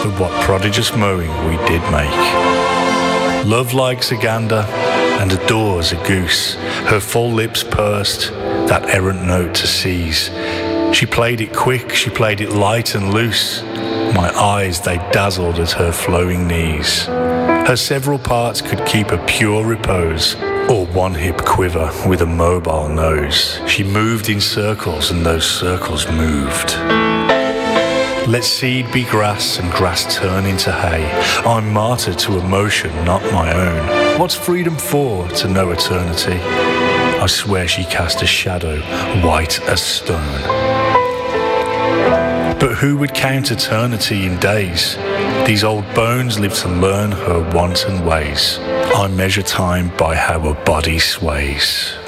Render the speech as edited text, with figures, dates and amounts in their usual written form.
of what prodigious mowing we did make. Love likes a gander and adores a goose. Her full lips pursed, that errant note to seize. She played it quick, she played it light and loose. My eyes, they dazzled at her flowing knees. Her several parts could keep a pure repose, or one hip quiver with a mobile nose. She moved in circles, and those circles moved. Let seed be grass and grass turn into hay. I'm martyr to emotion, not my own. What's freedom for, to know eternity? I swear she cast a shadow, white as stone. But who would count eternity in days? These old bones live to learn her wanton ways. I measure time by how a body sways.